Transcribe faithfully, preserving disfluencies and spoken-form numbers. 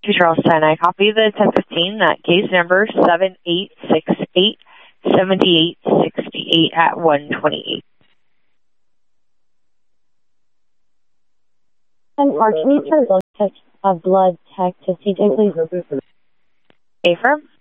Charles ten, I copy the ten fifteen, that case number seven eight six eight, seven eight six eight at one twenty-eight. And Mark, can you turn blood tech, uh, blood tech to C J, please? Affirm.